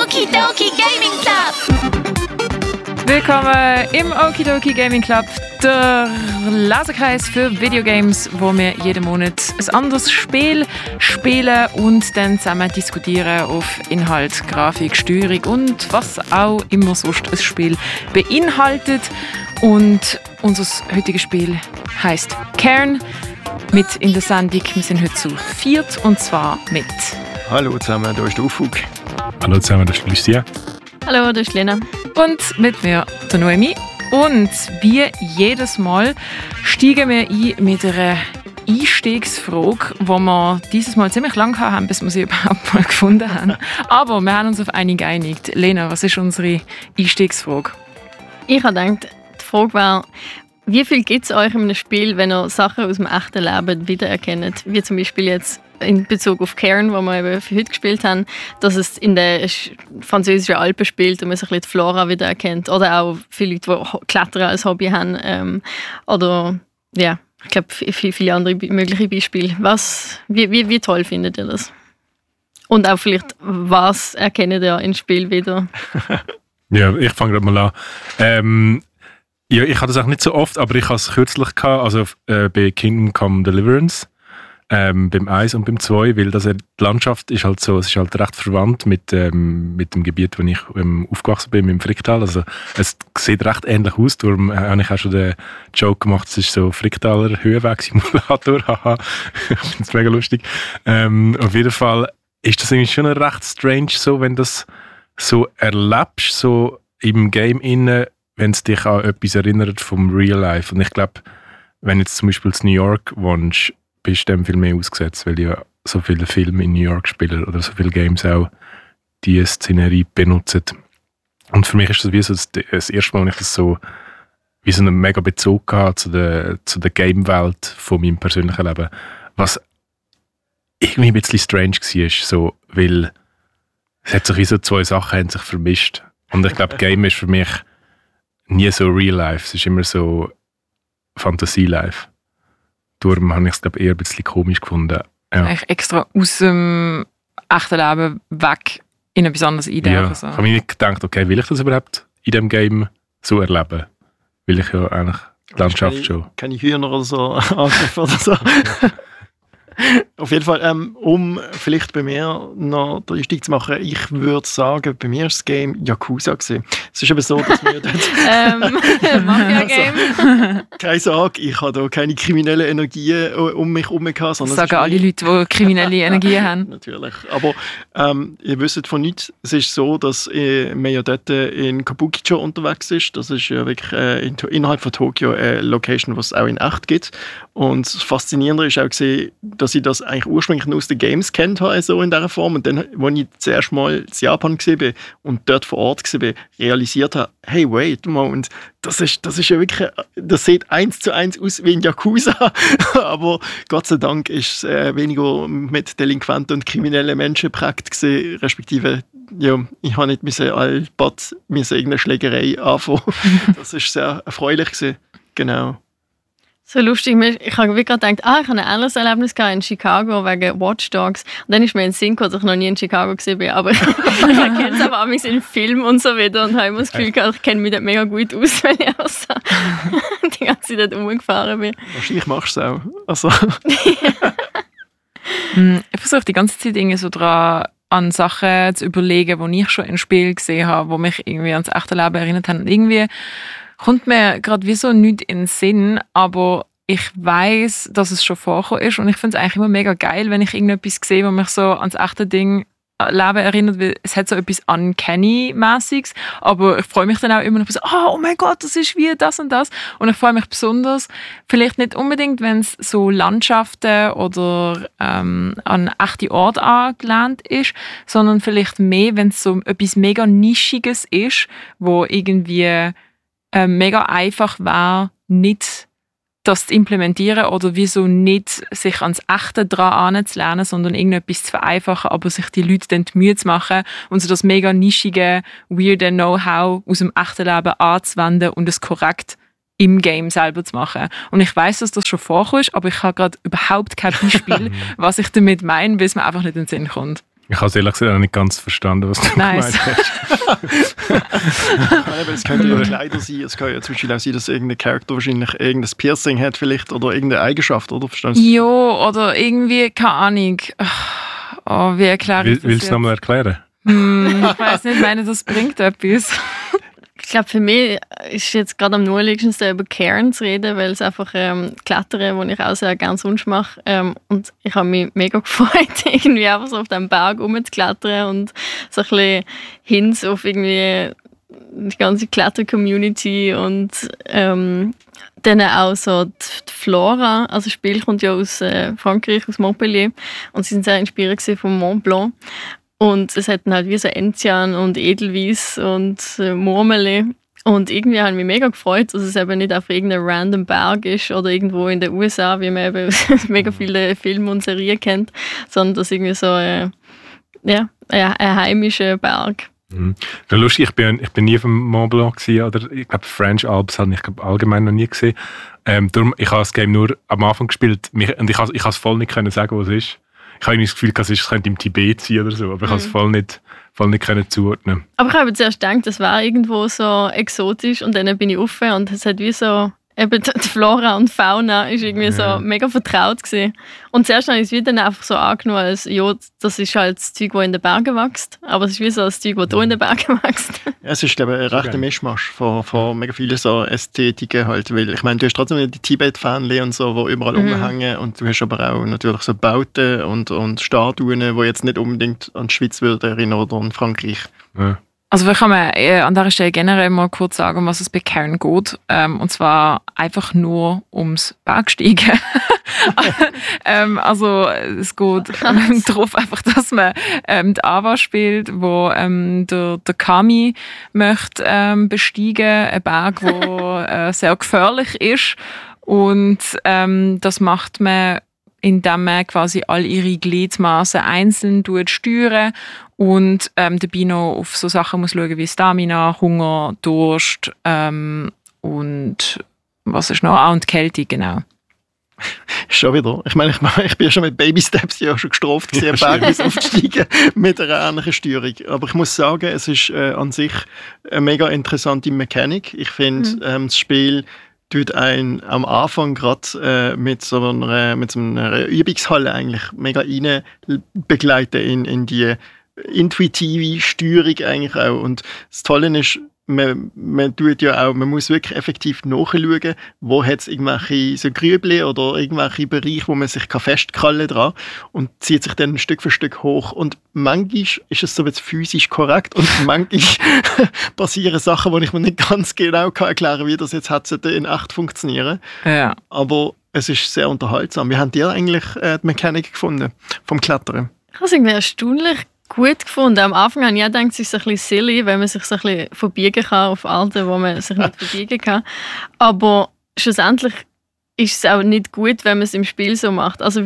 Okidoki Gaming Club! Willkommen im Okidoki Gaming Club, der Lesekreis für Videogames, wo wir jeden Monat ein anderes Spiel spielen und dann zusammen diskutieren auf Inhalt, Grafik, Steuerung und was auch immer sonst ein Spiel beinhaltet. Und unser heutiges Spiel heisst Cairn. Mit in der Sendung, wir sind heute zu viert und zwar mit... Hallo zusammen, da ist der Ufug. Hallo zusammen, das ist Lucia. Hallo, das ist Lena. Und mit mir, der Noemi. Und wie jedes Mal steigen wir ein mit einer Einstiegsfrage, die wir dieses Mal ziemlich lang haben, bis wir sie überhaupt mal gefunden haben. Aber wir haben uns auf eine geeinigt. Lena, was ist unsere Einstiegsfrage? Ich habe gedacht, die Frage war, wie viel gibt es euch in einem Spiel, wenn ihr Sachen aus dem echten Leben wiedererkennt? Wie zum Beispiel jetzt in Bezug auf Cairn, wo wir eben für heute gespielt haben, dass es in den französischen Alpen spielt und man sich ein bisschen die Flora wiedererkennt. Oder auch viele Leute, die Klettern als Hobby haben. Oder ja, ich glaube, viele andere mögliche Beispiele. Wie toll findet ihr das? Und auch vielleicht, was erkennt ihr ins Spiel wieder? Ja, ich fange gerade mal an. Ja, ich hatte das auch nicht so oft, aber ich hatte es kürzlich gehabt, also bei Kingdom Come Deliverance, beim 1 und beim 2, weil die Landschaft ist halt so, es ist halt recht verwandt mit dem Gebiet, wo ich aufgewachsen bin, im Fricktal. Also es sieht recht ähnlich aus, darum habe ich auch schon den Joke gemacht, es ist so Fricktaler Höhenweg-Simulator, haha, ich finde es mega lustig. Auf jeden Fall ist das irgendwie schon recht strange, so, wenn du das so erlebst, so im Game innen, wenn es dich an etwas erinnert vom Real Life. Und ich glaube, wenn du jetzt zum Beispiel in New York wohnst, bist du dem viel mehr ausgesetzt, weil ja so viele Filme in New York spielen oder so viele Games auch diese Szenerie benutzen. Und für mich ist das wie so das erste Mal, wo ich das so wie so einen mega Bezug hatte zu der Game-Welt von meinem persönlichen Leben. Was irgendwie ein bisschen strange war, so, weil es hat sich wie so zwei Sachen haben sich vermischt. Und ich glaube, Game ist für mich nie so real life, es ist immer so Fantasie-life. Darum habe ich es, glaube ich, eher ein bisschen komisch gefunden. Ja. Eigentlich extra aus dem echten Leben weg in etwas anderes eindenken. Ja, so. Ich habe mir nicht gedacht, okay, will ich das überhaupt in diesem Game so erleben? Will ich ja eigentlich die Landschaft schon. Keine Hühner oder so angreifen oder so. Auf jeden Fall, um vielleicht bei mir noch den Einstieg zu machen, ich würde sagen, bei mir war das Game Yakuza gewesen. Es ist eben so, dass wir dort... Mafia-Game. Keine Sorge, ich habe da keine kriminellen Energien um mich herum gehabt. Das sagen alle Leute, die kriminelle Energien haben. Natürlich, aber ihr wisst von nichts, es ist so, dass man ja dort in Kabukicho unterwegs ist. Das ist ja wirklich innerhalb von Tokio eine Location, die es auch in echt gibt. Und das Faszinierende ist auch gesehen, dass ich das eigentlich ursprünglich nur aus den Games kennt habe, so in dieser Form. Und dann, als ich zuerst mal in Japan war und dort vor Ort war, realisiert habe, hey, wait a moment, das ist ja wirklich, das sieht 1:1 aus wie ein Yakuza. Aber Gott sei Dank ist es weniger mit delinquenten und kriminellen Menschen geprägt gewesen, respektive, ja, ich habe nicht allbad irgendeine Schlägerei anfangen. Das war sehr erfreulich gewesen. Genau. So lustig, ich habe gerade gedacht, ich habe ein anderes Erlebnis gehabt in Chicago wegen Watch Dogs. Und dann ist mir in den Sinn gekommen, dass ich noch nie in Chicago war. Aber ich kenne es aber auch in Filmen und so wieder und habe immer das Gefühl gehabt, ich kenne mich dort mega gut aus, wenn ich auch so die ganze Zeit dort rumgefahren bin. Wahrscheinlich machst du es auch. Also. Ich versuche die ganze Zeit irgendwie so dran, an Sachen zu überlegen, die ich schon in Spielen gesehen habe, die mich irgendwie ans echte Leben erinnert haben. Und irgendwie kommt mir gerade wie so nichts in den Sinn, aber ich weiss, dass es schon vorgekommen ist und ich finde es eigentlich immer mega geil, wenn ich irgendetwas sehe, was mich so ans echte Leben erinnert, weil es hat so etwas Uncanny-mäßiges, aber ich freue mich dann auch immer noch so, oh mein Gott, das ist wie das und das. Und ich freue mich besonders, vielleicht nicht unbedingt, wenn es so Landschaften oder an echte Orte angelehnt ist, sondern vielleicht mehr, wenn es so etwas mega Nischiges ist, wo irgendwie mega einfach war, nicht das zu implementieren oder wieso nicht sich ans Echte dran anzulernen, sondern irgendetwas zu vereinfachen, aber sich die Leute dann die Mühe zu machen und so das mega nischige, weirde Know-how aus dem echten Leben anzuwenden und es korrekt im Game selber zu machen. Und ich weiss, dass das schon vorkommt, aber ich habe gerade überhaupt kein Beispiel, was ich damit meine, weil es mir einfach nicht in den Sinn kommt. Ich habe es ehrlich gesagt auch nicht ganz verstanden, was du Nice. gemeint hast. Es könnte ja Kleider sein, es kann ja zum Beispiel auch sein, dass irgendein Charakter wahrscheinlich irgendein Piercing hat vielleicht oder irgendeine Eigenschaft, oder? Verstehst du? Ja, oder irgendwie, keine Ahnung. Oh, wie erkläre ich das Willst du jetzt? nochmal erklären? Ich weiss nicht, ich meine, das bringt etwas. Ich glaube, für mich ist jetzt gerade am naheliegendsten über Cairn zu reden, weil es einfach Klettern, wo ich auch sehr gerne sonst mache. Und ich habe mich mega gefreut, irgendwie einfach so auf diesem Berg rumzuklettern und so ein bisschen Hints auf irgendwie die ganze Kletter-Community und dann auch so die Flora. Also das Spiel kommt ja aus Frankreich, aus Montpellier, und sie sind sehr inspiriert vom Mont Blanc. Und es hatten halt wie so Enzian und Edelweiss und Murmeli. Und irgendwie habe ich mich mega gefreut, dass es eben nicht auf irgendeinem random Berg ist oder irgendwo in den USA, wie man eben mega viele Filme und Serien kennt, sondern dass irgendwie so ein heimischer Berg. Mhm. Lustig, ich bin nie auf dem Mont Blanc gewesen, oder ich glaube French Alps habe ich allgemein noch nie gesehen. Darum, ich habe das Game nur am Anfang gespielt und ich habe es voll nicht können sagen, was es ist. Ich habe das Gefühl, es könnte im Tibet sein oder so, aber ich habe es voll nicht können zuordnen. Aber ich habe zuerst gedacht, das war irgendwo so exotisch und dann bin ich offen und es hat wie so, eben die Flora und Fauna ist irgendwie so mega vertraut gewesen. Und zuerst habe ich es wieder einfach so angenommen, als ja, das ist halt das Zeug, das in den Bergen wächst, aber es ist wie so das Zeug, das hier in den Bergen wächst. Ja, es ist, glaube ich, ein rechter Mischmasch von mega vielen so Ästhetiken halt, weil ich meine, du hast trotzdem die Tibet-Fanli und so, die überall rumhängen, und du hast aber auch natürlich so Bauten und Statuen, die jetzt nicht unbedingt an die Schweiz würden erinnern oder an Frankreich. Ja. Also wir können an dieser Stelle generell mal kurz sagen, um was es bei Cairn geht. Und zwar einfach nur ums Bergsteigen. Also es geht darauf einfach, dass man die Ava spielt, wo der Kami möchte besteigen, ein Berg, der sehr gefährlich ist. Und das macht man, indem man quasi all ihre Gliedmaßen einzeln steuern und dabei noch auf so Sachen muss schauen wie Stamina, Hunger, Durst und was ist noch? Und Kälte, genau. Schon wieder. Ich meine, ich bin ja schon mit Baby Steps ja schon gestraft gewesen, Berg bis aufzusteigen mit einer ähnlichen Steuerung. Aber ich muss sagen, es ist an sich eine mega interessante Mechanik. Ich finde, das Spiel tut einen am Anfang gerade mit so einer Übungshalle eigentlich mega rein begleiten in die intuitive Steuerung eigentlich auch. Und das Tolle ist, man muss wirklich effektiv nachschauen, wo hat es irgendwelche so Grübli oder irgendwelche Bereiche, wo man sich festkrallen kann und zieht sich dann Stück für Stück hoch. Und manchmal ist es so jetzt physisch korrekt und manchmal passieren Sachen, wo ich mir nicht ganz genau erklären kann, wie das jetzt hat in echt funktionieren. Ja. Aber es ist sehr unterhaltsam. Wie habt ihr eigentlich die Mechanik gefunden vom Klettern? Ich habe es irgendwie erstaunlich gut gefunden. Am Anfang habe ich gedacht, es ist ein bisschen silly, weil man sich so ein bisschen verbiegen kann auf Arten, wo man sich nicht verbiegen kann. Aber schlussendlich ist es auch nicht gut, wenn man es im Spiel so macht. Also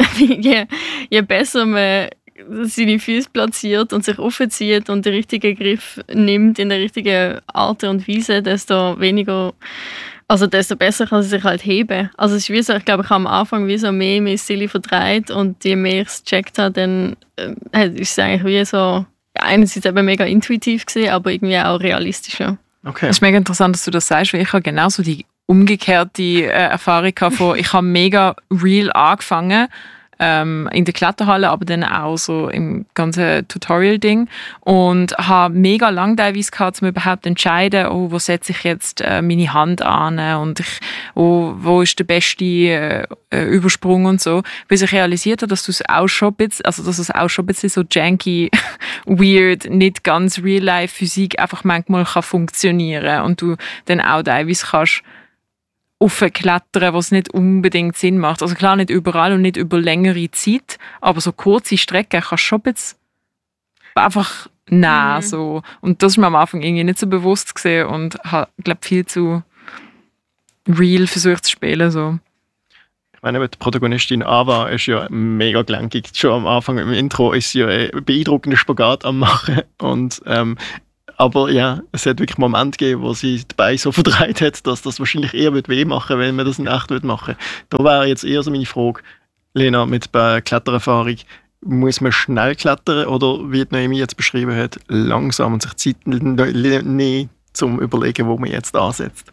je besser man seine Füße platziert und sich aufzieht und den richtigen Griff nimmt in der richtigen Art und Weise, desto besser kann sie sich halt heben. Also es ist wie so, ich glaube, ich habe am Anfang wie so mehr silly verdreht und je mehr ich es gecheckt habe, dann ist es eigentlich wie so, einerseits eben mega intuitiv gewesen, aber irgendwie auch realistischer. Okay. Es ist mega interessant, dass du das sagst, weil ich habe genauso die umgekehrte Erfahrung von, ich habe mega real angefangen, in der Kletterhalle, aber dann auch so im ganzen Tutorial-Ding und habe mega lang teilweise gehabt, um überhaupt zu entscheiden, wo setze ich jetzt meine Hand an und wo ist der beste Übersprung und so, bis ich realisiert habe, dass es auch schon ein bisschen so janky, weird, nicht ganz Real-Life-Physik einfach manchmal kann funktionieren und du dann auch teilweise kannst aufklettern, was nicht unbedingt Sinn macht. Also klar, nicht überall und nicht über längere Zeit, aber so kurze Strecken kannst du schon jetzt einfach nehmen. So. Und das ist mir am Anfang irgendwie nicht so bewusst gesehen und habe, glaube viel zu real versucht zu spielen. So. Ich meine, die Protagonistin Ava ist ja mega gelenkig. Schon am Anfang im Intro ist sie ja einen beeindruckenden Spagat am machen und aber ja, es hat wirklich Momente gegeben, wo sie die Beine so verdreht hat, dass das wahrscheinlich eher weh machen würde, wenn man das in echt machen würde. Da wäre jetzt eher so meine Frage, Lena, mit Klettererfahrung. muss man schnell klettern oder, wie Noemi jetzt beschrieben hat, langsam und sich Zeit nehmen, zum überlegen, wo man jetzt ansetzt?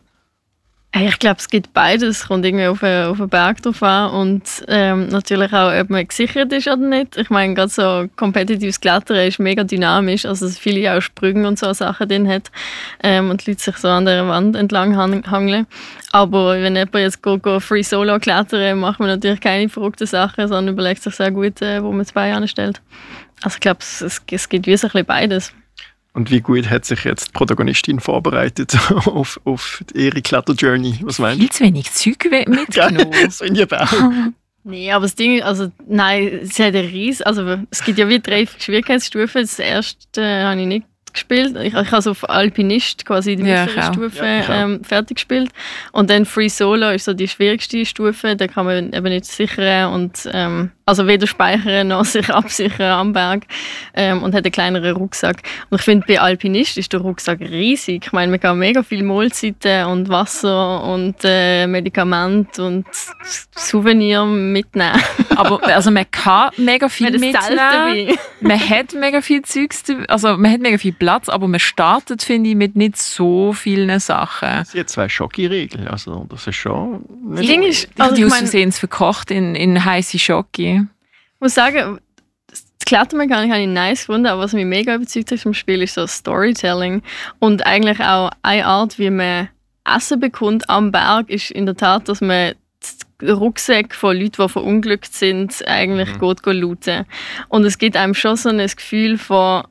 Ich glaube, es gibt beides. Es kommt irgendwie auf den Berg drauf an und natürlich auch, ob man gesichert ist oder nicht. Ich meine, gerade so kompetitives Klettern ist mega dynamisch, also dass viele auch Sprünge und so Sachen drin hat und die Leute sich so an der Wand entlang hangeln. Aber wenn jemand jetzt go Free Solo klettern, macht man natürlich keine verrückten Sachen, sondern überlegt sich sehr gut, wo man das Bein anstellt. Also ich glaube, es gibt wie so ein bisschen beides. Und wie gut hat sich jetzt die Protagonistin vorbereitet auf ihre Kletter-Journey? Was meinst du? Viel zu wenig Zeug mitgenommen. Das finde ich auch. Nee, aber das Ding, also nein, sie hat es gibt ja wie 3 Schwierigkeitsstufen. Das erste habe ich nicht gespielt. Ich habe es auf Alpinist quasi die mittlere Stufe fertig gespielt. Und dann Free Solo ist so die schwierigste Stufe. Da kann man eben nicht sichern und also weder speichern noch sich absichern am Berg und hat einen kleineren Rucksack. Und ich finde, bei Alpinist ist der Rucksack riesig. Ich meine, man kann mega viel Mahlzeiten und Wasser und Medikamente und Souvenir mitnehmen. Aber also man kann mega viel mitnehmen. Man hat mega viel Zeugs, also man hat mega viel Platz, aber man startet, finde ich, mit nicht so vielen Sachen. Sie hat 2 Schoki-Regeln, also das ist schon nicht Die aus Versehen verkocht in heiße Schoki. Ich muss sagen, das Klettermechanik habe ich nice gefunden, aber was mich mega überzeugt hat vom Spiel ist so Storytelling. Und eigentlich auch eine Art, wie man Essen bekommt am Berg, ist in der Tat, dass man den Rucksack von Leuten, die verunglückt sind, eigentlich gut looten. Und es gibt einem schon so ein Gefühl von,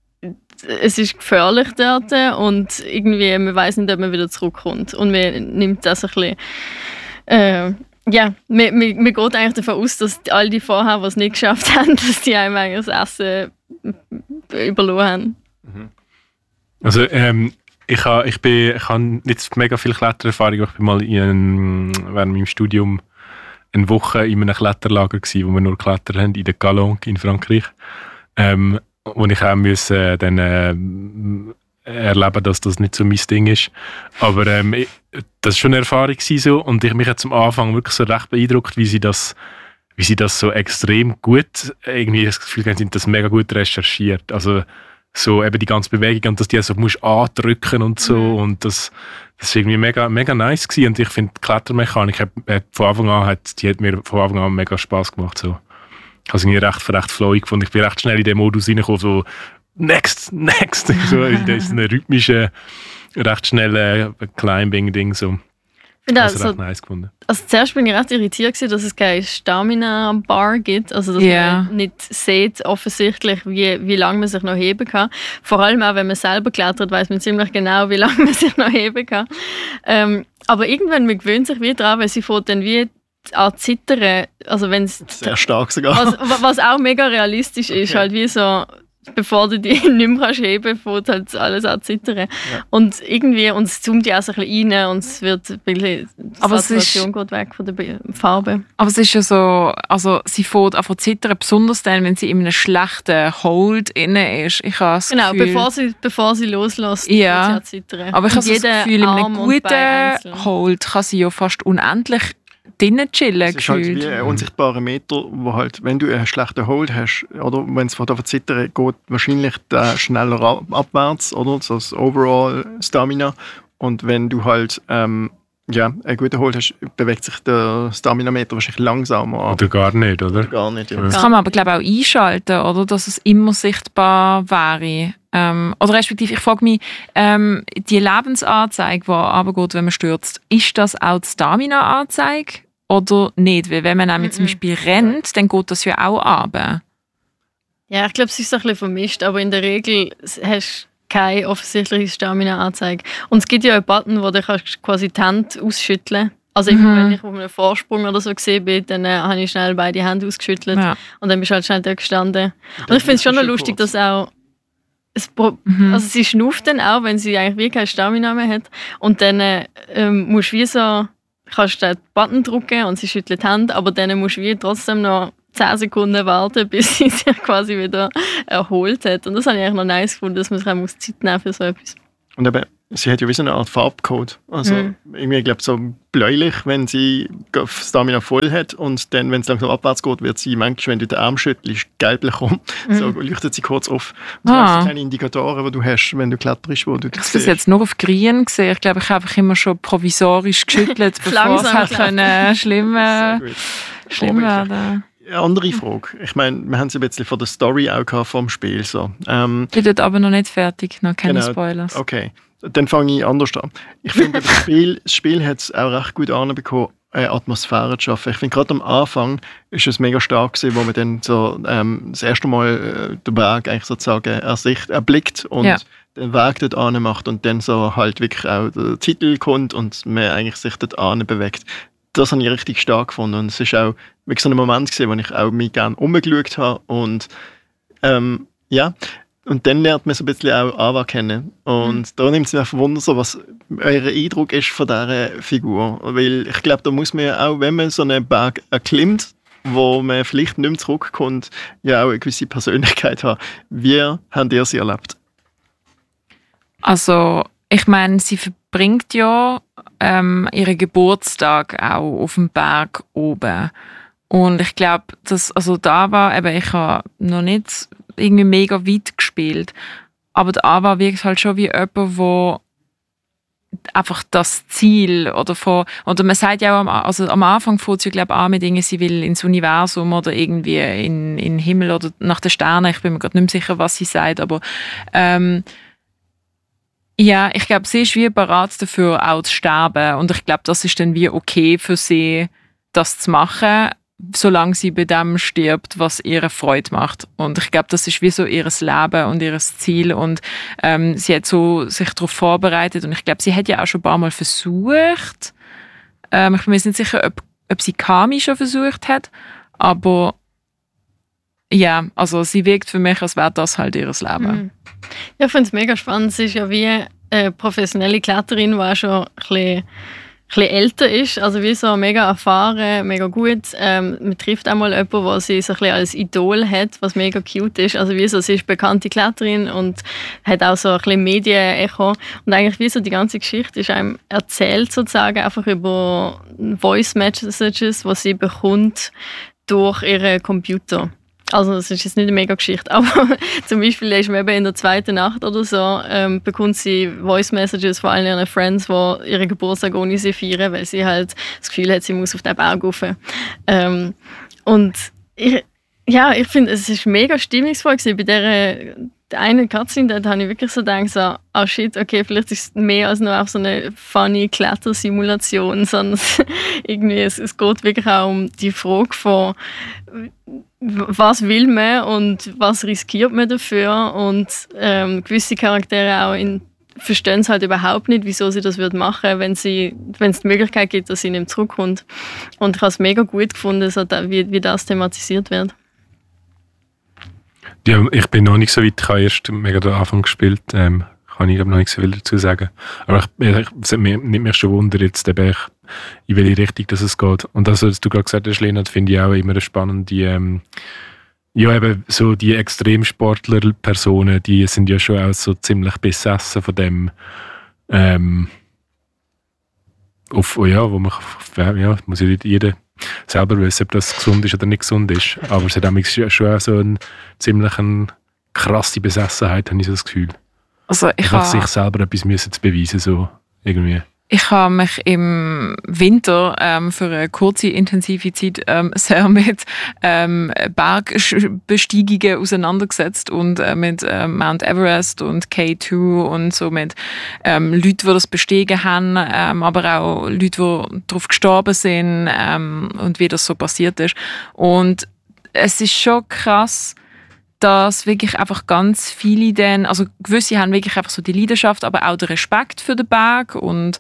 es ist gefährlich dort und irgendwie, man weiß nicht, ob man wieder zurückkommt. Und man nimmt das ein bisschen... man geht eigentlich davon aus, dass all die vorher, die es nicht geschafft haben, dass die einem eigentlich das Essen überlassen haben. Also ich habe nicht mega viel Klettererfahrung. Ich bin mal während meinem Studium eine Woche in einem Kletterlager gewesen, wo wir nur klettern haben, in der Calanque in Frankreich. Wo ich auch dann erleben, dass das nicht so mein Ding ist. Aber das war schon eine Erfahrung so, und mich hat zum Anfang wirklich so recht beeindruckt, wie sie das so extrem gut, irgendwie das Gefühl haben, sind das mega gut recherchiert. Also so eben die ganze Bewegung und dass die so musst andrücken und so, und das ist irgendwie mega, mega nice gewesen. Und ich finde, die Klettermechanik hat mir von Anfang an mega Spass gemacht. So. Ich habe es irgendwie recht flowig gefunden. Ich bin recht schnell in den Modus reingekommen, so next, so in diesem rhythmischen, recht schnellen Climbing-Ding. So. Das recht nice gefunden. Also zuerst bin ich recht irritiert gewesen, dass es keine Stamina-Bar gibt, also dass man nicht sieht offensichtlich, wie lange man sich noch heben kann. Vor allem auch, wenn man selber klettert, weiß man ziemlich genau, wie lange man sich noch heben kann. Aber irgendwann, man gewöhnt sich wieder daran, weil sie fährt dann wie an zittern, also wenn's sehr stark sogar. Was auch mega realistisch ist, halt wie so, bevor du die nicht mehr heben kannst, fängt halt alles an zu zittern. Ja. Und irgendwie, und es zoomt ja auch so ein bisschen rein und es wird die Saturation geht weg von der Farbe. Aber es ist ja so, also sie fängt an zu zittern, besonders dann, wenn sie in einem schlechten Hold inne ist. Ich habe das Gefühl, bevor sie loslässt, wird sie an zittern. Aber ich habe das Gefühl, in einem guten Hold kann sie ja fast unendlich drinnen chillen. Es ist halt wie ein unsichtbarer Meter, wo halt, wenn du einen schlechten Hold hast, oder wenn es von der Zittern geht, wahrscheinlich schneller abwärts, oder? So das Overall Stamina. Und wenn du halt einen guten Hold hast, bewegt sich der Stamina-Meter wahrscheinlich langsamer. Oder gar nicht, oder? Gar nicht, ja. Das kann man aber, glaube ich, auch einschalten, oder? Dass es immer sichtbar wäre. Oder respektive, ich frage mich, die Lebensanzeige, die runtergeht, wenn man stürzt, ist das auch die Stamina-Anzeige oder nicht? Weil wenn man nämlich zum Beispiel rennt, dann geht das ja auch runter. Ja, ich glaube, es ist ein bisschen vermischt, aber in der Regel hast du keine offensichtliche Stamina-Anzeige. Und es gibt ja einen Button, wo du quasi die Hände ausschütteln kannst. Also wenn ich auf einem Vorsprung oder so gesehen bin, dann habe ich schnell beide Hände ausgeschüttelt und dann bist du halt schnell da gestanden. Und ich finde es schon noch lustig, dass auch also sie schnauft dann auch, wenn sie eigentlich wirklich keine Stamina mehr hat. Und dann musst du wie so, kannst du den Button drücken und sie schüttelt die Hände, aber dann musst du wie trotzdem noch 10 Sekunden warten, bis sie sich quasi wieder erholt hat. Und das habe ich eigentlich noch nice gefunden, dass man sich auch Zeit nehmen für so etwas. Und eben, sie hat ja wie so eine Art Farbcode. Also irgendwie, ich glaube, so bläulich, wenn sie Stamina voll hat und dann, wenn es langsam abwärts geht, wird sie manchmal, wenn du den Arm schüttelst, gelblich rum. So leuchtet sie kurz auf. Und du hast so kleine Indikatoren, die du hast, wenn du kletterst, wo du das siehst. Ich habe es jetzt nur auf grün gesehen. Ich glaube, ich habe einfach immer schon provisorisch geschüttelt, bevor es halt schlimm werden. Eine andere Frage. Ich meine, wir haben es ein bisschen von der Story auch gehabt vom Spiel. So. Ich bin aber noch nicht fertig, noch keine Spoilers. Okay, dann fange ich anders an. Ich finde, das Spiel hat es auch recht gut anbekommen, Atmosphäre zu schaffen. Ich finde, gerade am Anfang ist es mega stark gewesen, wo man dann so das erste Mal den Weg eigentlich sozusagen erblickt und den Weg dort an macht und dann so halt wirklich auch der Titel kommt und man eigentlich sich dort an bewegt. Das habe ich richtig stark gefunden und es ist auch wirklich so ein Moment gewesen, wo ich auch mich gerne umgeschaut habe und und dann lernt man so ein bisschen auch Ava kennen und da nimmt es mich Wunder, so, was euer Eindruck ist von dieser Figur, weil ich glaube, da muss man ja auch, wenn man so einen Berg erklimmt, wo man vielleicht nicht mehr zurückkommt, ja auch eine gewisse Persönlichkeit haben. Wie habt ihr sie erlebt? Also, ich meine, sie verbringt ja ihren Geburtstag auch auf dem Berg oben. Und ich glaube, da war, eben, ich habe noch nicht irgendwie mega weit gespielt, aber da war wirklich halt schon wie jemand, wo einfach das Ziel oder man sagt ja auch, am Anfang fängt sie, glaube ich, an mit Dingen, sie will ins Universum oder irgendwie in den Himmel oder nach den Sternen, ich bin mir gerade nicht mehr sicher, was sie sagt, aber ja, ich glaube, sie ist wie bereit dafür, auch zu sterben. Und ich glaube, das ist dann wie okay für sie, das zu machen, solange sie bei dem stirbt, was ihre Freude macht. Und ich glaube, das ist wie so ihr Leben und ihr Ziel. Und sie hat so sich darauf vorbereitet. Und ich glaube, sie hat ja auch schon ein paar Mal versucht. Ich bin mir nicht sicher, ob sie Kami schon versucht hat. Aber ja, also sie wirkt für mich, als wäre das halt ihr Leben. Ja, ich finde es mega spannend. Sie ist ja wie eine professionelle Kletterin, die auch schon ein bisschen älter ist, also wie so mega erfahren, mega gut. Man trifft auch mal jemanden, der sie so ein bisschen als Idol hat, was mega cute ist. Also wie so, sie ist bekannte Kletterin und hat auch so ein bisschen Medienecho. Und eigentlich wie so die ganze Geschichte ist einem erzählt sozusagen einfach über Voice Messages, die sie bekommt durch ihren Computer. Also das ist jetzt nicht eine mega Geschichte, aber zum Beispiel ist man eben in der zweiten Nacht oder so, bekommt sie Voice Messages von allen ihren Friends, die ihren Geburtstag ohne sie feiern, weil sie halt das Gefühl hat, sie muss auf den Berg rauf. Und ich finde, es ist mega stimmungsvoll gewesen. Bei der einen Cutscene, da habe ich wirklich so gedacht, oh shit, okay, vielleicht ist es mehr als nur auf so eine funny Klettersimulation, sondern irgendwie, es geht wirklich auch um die Frage von, was will man und was riskiert man dafür, und gewisse Charaktere auch verstehen es halt überhaupt nicht, wieso sie das machen würden, wenn es die Möglichkeit gibt, dass sie nicht zurückkommt. Und ich habe es mega gut gefunden, so wie das thematisiert wird. Ja, ich bin noch nicht so weit, ich habe erst mega den Anfang gespielt, kann ich noch nicht so viel dazu sagen. Aber es nimmt mich schon Wunder jetzt, in welche Richtung es geht. Und das, was du gerade gesagt hast, Lena, finde ich auch immer eine spannende, eben so die Extremsportler-Personen, die sind ja schon auch so ziemlich besessen von dem, wo man, muss ja nicht jeder selber wissen, ob das gesund ist oder nicht gesund ist. Aber es hat schon auch so eine ziemlich krasse Besessenheit, habe ich so das Gefühl. Also einfach sich selber etwas müssen zu beweisen, so irgendwie. Ich habe mich im Winter für eine kurze, intensive Zeit sehr mit Bergbesteigungen auseinandergesetzt und mit Mount Everest und K2 und so mit Leuten, die das bestiegen haben, aber auch Leute, die darauf gestorben sind und wie das so passiert ist. Und es ist schon krass, dass wirklich einfach ganz viele dann, also gewisse haben wirklich einfach so die Leidenschaft, aber auch den Respekt für den Berg und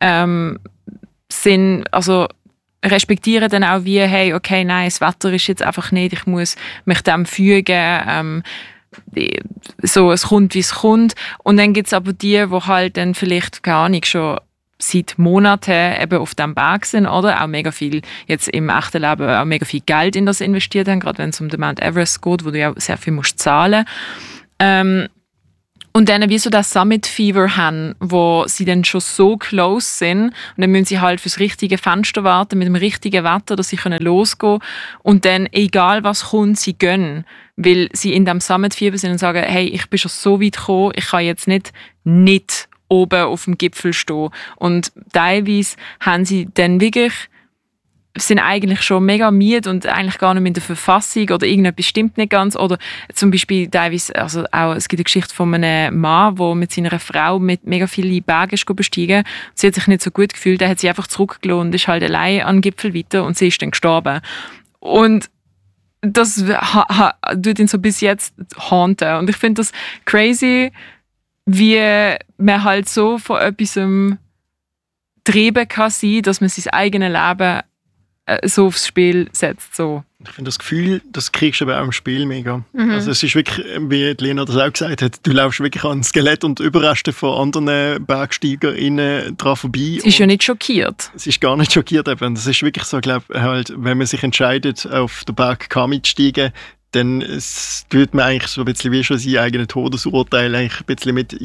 respektieren dann auch wie, hey, okay, nein, das Wetter ist jetzt einfach nicht, ich muss mich dem fügen, so, es kommt, wie es kommt. Und dann gibt es aber die halt dann vielleicht, keine Ahnung, schon seit Monaten eben auf diesem Berg sind, oder? Auch mega viel, jetzt im echten Leben, auch mega viel Geld in das investiert haben, gerade wenn es um den Mount Everest geht, wo du ja sehr viel musst zahlen. Und dann wie so das Summit Fever haben, wo sie dann schon so close sind und dann müssen sie halt fürs richtige Fenster warten, mit dem richtigen Wetter, dass sie losgehen können und dann, egal was kommt, sie gehen, weil sie in diesem Summit Fever sind und sagen, hey, ich bin schon so weit gekommen, ich kann jetzt nicht oben auf dem Gipfel stehen. Und teilweise haben sie dann wirklich sind eigentlich schon mega müde und eigentlich gar nicht mehr in der Verfassung oder irgendetwas stimmt nicht ganz. Oder zum Beispiel teilweise, also auch, es gibt eine Geschichte von einem Mann, der mit seiner Frau mit mega vielen Bergen ist besteigen. Sie hat sich nicht so gut gefühlt, er hat sie einfach zurückgelassen und ist halt allein an den Gipfel weiter und sie ist dann gestorben. Und das tut ihn so bis jetzt haunten. Und ich finde das crazy, wie man halt so von etwas treiben kann sein, dass man sein eigenes Leben so aufs Spiel setzt. So. Ich finde das Gefühl, das kriegst du aber auch im Spiel mega. Also es ist wirklich, wie Lena das auch gesagt hat, du läufst wirklich an Skelett und Überreste von anderen BergsteigerInnen dran vorbei. Sie ist ja nicht schockiert. Sie ist gar nicht schockiert eben. Das ist wirklich so, glaube ich, halt, wenn man sich entscheidet, auf den Berg Kami zu steigen, dann tut man eigentlich so ein bisschen wie schon sein eigenes Todesurteil eigentlich ein bisschen mit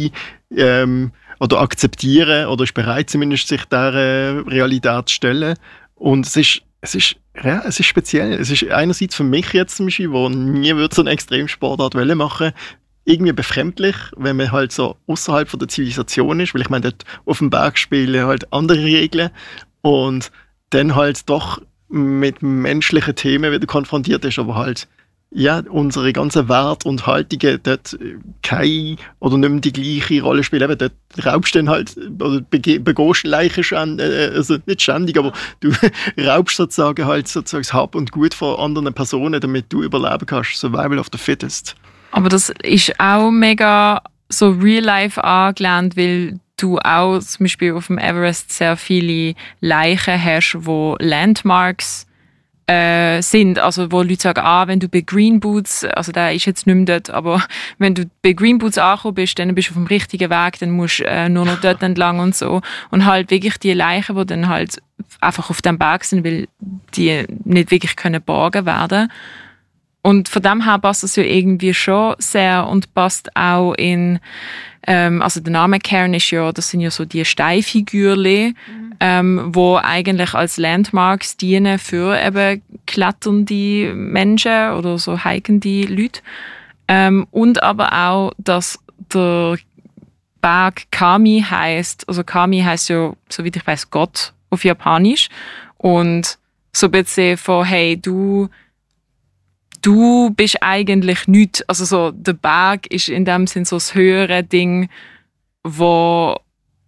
oder akzeptieren oder ist bereit zumindest, sich dieser Realität zu stellen. Und es ist speziell. Es ist einerseits für mich jetzt zum Beispiel, wo nie so eine Extremsportart machen, irgendwie befremdlich, wenn man halt so außerhalb von der Zivilisation ist, weil ich meine, dort auf dem Berg spielen halt andere Regeln und dann halt doch mit menschlichen Themen wieder konfrontiert ist, aber halt ja, unsere ganzen Werte und Haltungen dort keine oder nicht mehr die gleiche Rolle spielen. Eben, dort raubst du dann halt, oder begehst Leichen, also nicht ständig, aber du raubst sozusagen das Hab und Gut von anderen Personen, damit du überleben kannst. Survival of the fittest. Aber das ist auch mega so real-life angelehnt, weil du auch zum Beispiel auf dem Everest sehr viele Leichen hast, wo Landmarks sind, also wo Leute sagen, wenn du bei Green Boots, also der ist jetzt nicht mehr dort, aber wenn du bei Green Boots angekommen bist, dann bist du auf dem richtigen Weg, dann musst du nur noch dort entlang und so. Und halt wirklich die Leichen, die dann halt einfach auf dem Berg sind, weil die nicht wirklich geborgen werden. Und von dem her passt das ja irgendwie schon sehr und passt auch in, also der Name Cairn ist ja, das sind ja so die Steinfigürchen, wo eigentlich als Landmarks dienen für eben kletternde Menschen oder so hikende Leute. Und aber auch, dass der Berg Kami heisst, also Kami heisst ja, soweit ich weiß, Gott auf Japanisch. Und so ein bisschen von, hey, du bist eigentlich nichts. Also so, der Berg ist in dem Sinn so das höhere Ding, wo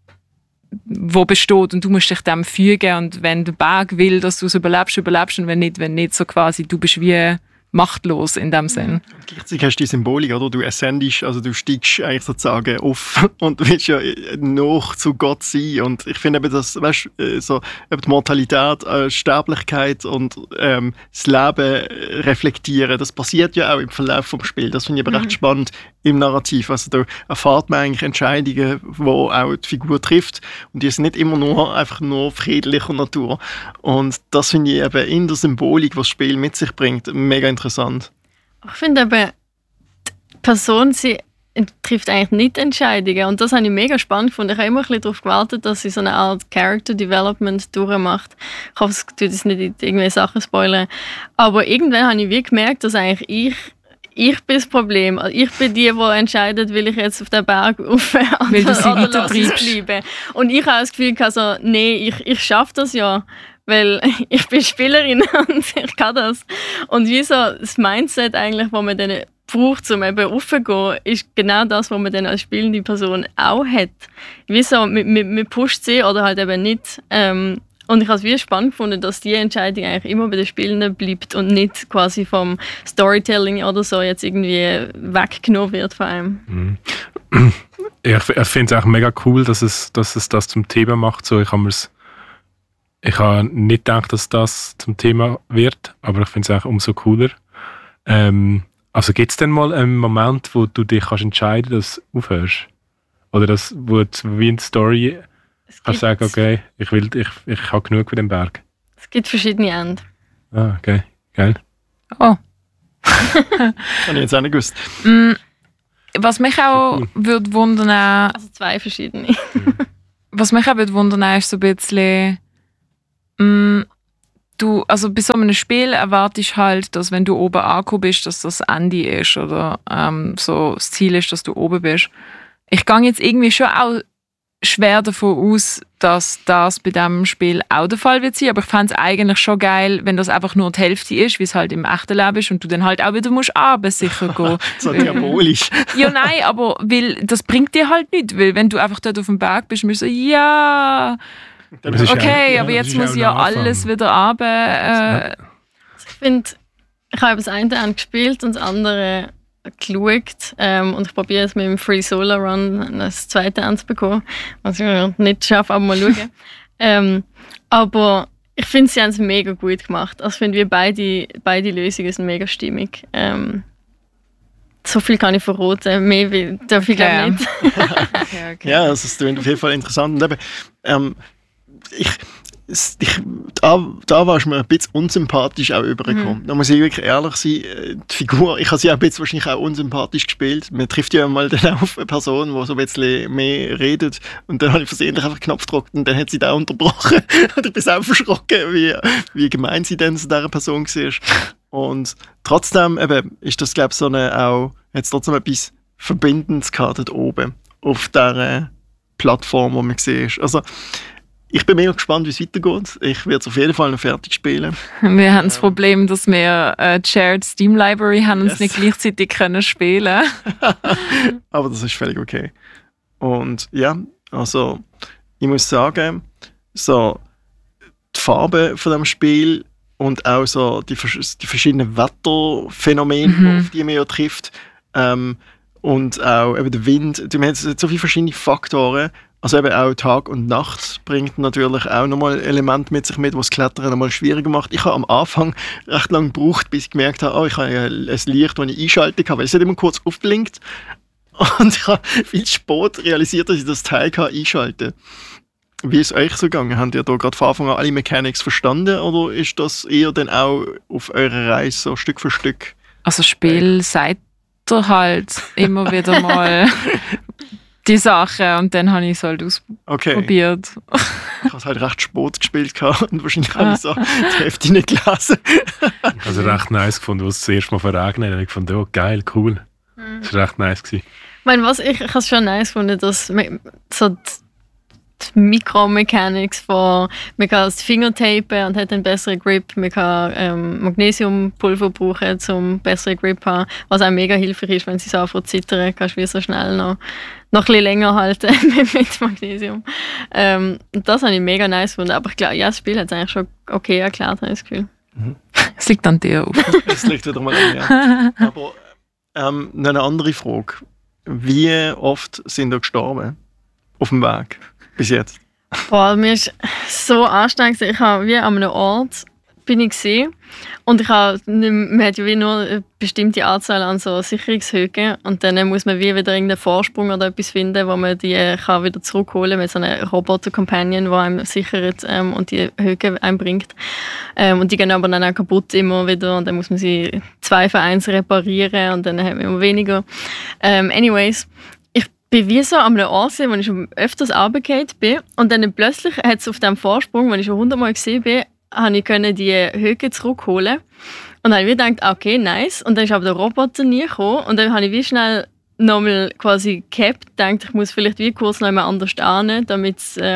besteht und du musst dich dem fügen und wenn der Berg will, dass du es überlebst und wenn nicht, so quasi, du bist wie machtlos in dem Sinn. Und gleichzeitig hast du die Symbolik, oder? Du ascendest, also du steigst eigentlich sozusagen auf und willst ja noch zu Gott sein. Und ich finde eben, das, weißt, so, eben die Mortalität, Sterblichkeit und das Leben reflektieren, das passiert ja auch im Verlauf vom Spiel. Das finde ich aber recht spannend im Narrativ. Also da erfahrt man eigentlich Entscheidungen, die auch die Figur trifft. Und die sind nicht immer einfach nur friedlicher Natur. Und das finde ich eben in der Symbolik, was das Spiel mit sich bringt, mega interessant. Ich finde aber, die Person, sie trifft eigentlich nicht Entscheidungen. Und das habe ich mega spannend gefunden. Ich habe immer ein bisschen darauf gewartet, dass sie so eine Art Character Development durchmacht. Ich hoffe, es tut jetzt nicht irgendwelche Sachen spoilern. Aber irgendwann habe ich wie gemerkt, dass eigentlich ich bin das Problem. Ich bin die entscheidet, will ich jetzt auf den Berg rauf weil du sie oder lasse ich bleiben. Und ich habe das Gefühl, also, nee, ich schaffe das ja. Weil ich bin Spielerin und ich kann das. Und wie so das Mindset eigentlich, das man dann braucht, um eben raufzugehen, ist genau das, was man dann als spielende Person auch hat. Wie so, man pusht sie oder halt eben nicht. Und ich habe es wie spannend gefunden, dass die Entscheidung eigentlich immer bei den Spielenden bleibt und nicht quasi vom Storytelling oder so jetzt irgendwie weggenommen wird von einem. Ich finde es auch mega cool, dass es das zum Thema macht. So, ich habe nicht gedacht, dass das zum Thema wird, aber ich finde es auch umso cooler. Also gibt es denn mal einen Moment, wo du dich kannst entscheiden, dass du aufhörst? Oder das, wo du wie in der Story kannst sagen, okay, ich habe genug von dem Berg? Es gibt verschiedene Enden. Ah, okay, geil. Oh. Habe ich jetzt auch nicht gewusst. Was mich auch würde wundern, Also 2 verschiedene. was mich auch würde wundern, ist so ein bisschen, also bei so einem Spiel erwartest du halt, dass wenn du oben angekommen bist, dass das Ende ist oder so das Ziel ist, dass du oben bist. Ich gehe jetzt irgendwie schon auch schwer davon aus, dass das bei diesem Spiel auch der Fall wird sein, aber ich fände es eigentlich schon geil, wenn das einfach nur die Hälfte ist, wie es halt im echten Leben ist und du dann halt auch wieder musst sicher gehen. So diabolisch. Ja, nein, aber weil, das bringt dir halt nichts, weil wenn du einfach dort auf dem Berg bist, musst du so, ja, Das ist okay, ja- aber das jetzt ist muss auch ich ja der Anfang. alles wieder runter. Ich finde, ich habe das eine angespielt und das andere geschaut und ich probiere es mit dem Free Solar Run das zweite anzubekommen, was ich nicht schaffe, aber mal schauen. Aber ich finde, sie haben es mega gut gemacht. Also ich finde, beide Lösungen sind mega stimmig. So viel kann ich verraten, mehr darf ich glaube nicht. Okay. Ja, also es klingt auf jeden Fall interessant. Und eben, da warst du mir ein bisschen unsympathisch auch übergekommen. Da muss ich wirklich ehrlich sein, die Figur, ich habe sie auch ein bisschen wahrscheinlich auch unsympathisch gespielt. Man trifft ja mal dann auf eine Person, die so ein bisschen mehr redet und dann habe ich versehentlich einfach einen Knopf gedrückt und dann hat sie da unterbrochen und ich bin auch verschrocken, wie gemein sie denn zu dieser Person war. Und trotzdem eben, ist das, glaube ich, hat es trotzdem etwas Verbindendes gehabt dort oben auf dieser Plattform, wo man gesehen ist. Also, ich bin mega gespannt, wie es weitergeht. Ich werde es auf jeden Fall noch fertig spielen. Wir haben das Problem, dass wir Shared Steam Library haben und es nicht gleichzeitig können spielen. Aber das ist völlig okay. Und ja, also ich muss sagen, so die Farbe von dem Spiel und auch so die verschiedenen Wetterphänomene, auf die man ja trifft, und auch eben der Wind. Du hast so viele verschiedene Faktoren. Also eben auch Tag und Nacht bringt natürlich auch nochmal Elemente mit sich mit, was das Klettern nochmal schwieriger macht. Ich habe am Anfang recht lange gebraucht, bis ich gemerkt habe, ich habe ein Licht, das ich einschalten kann, weil es hat immer kurz aufblinkt. Und ich habe viel spät realisiert, dass ich das Teil einschalten kann. Wie ist es euch so gegangen? Habt ihr da gerade von Anfang an alle Mechanics verstanden oder ist das eher dann auch auf eurer Reise so Stück für Stück? Also Spiel sagt er halt immer wieder mal die Sache und dann habe ich es halt ausprobiert. Okay. Ich habe es halt recht spät gespielt und wahrscheinlich habe ich so die Hälfte nicht gelesen. Ich habe es recht nice gefunden, als es das erste Mal verregnet hat. Ich fand, oh, geil, cool. Das war recht nice gewesen. Ich meine, ich habe es schon nice gefunden, dass so die Mikromechanics von, man kann das Finger tapen und hat einen besseren Grip, man kann Magnesiumpulver brauchen, um besseren Grip zu haben, was auch mega hilfreich ist, wenn sie so anfangen zu zittern, kannst du wie so schnell noch ein bisschen länger halten mit Magnesium. Das habe ich mega nice gefunden, aber ich glaube, ja, das Spiel hat es eigentlich schon okay erklärt, habe ich das Gefühl. Es liegt an dir. Das liegt wieder mal an mir. Aber noch eine andere Frage. Wie oft sind ihr gestorben auf dem Weg bis jetzt? Boah, mir ist so anstrengend. Ich habe wie an einem Ort bin ich gesehen und man hat ja wie nur eine bestimmte Anzahl an so Sicherungshöhen und dann muss man wie wieder irgendeinen Vorsprung oder etwas finden, wo man die kann wieder zurückholen mit so einem Roboter-Companion, der einem sichert und die Höhe einem bringt. Und die gehen aber dann auch kaputt immer wieder und dann muss man sie 2 für 1 reparieren und dann hat man immer weniger. Anyways, ich bin wie so an einem Ort gesehen, wo ich schon öfters runtergefallen bin und dann plötzlich hat es auf dem Vorsprung, wenn ich schon 100 Mal gesehen bin, habe ich die Höhe zurückholen. Und dann habe ich gedacht, okay, nice. Und dann ist aber der Roboter nie gekommen. Und dann habe ich wie schnell nochmal quasi gehabt, gedacht, ich muss vielleicht wie kurz noch einmal anders hin, damit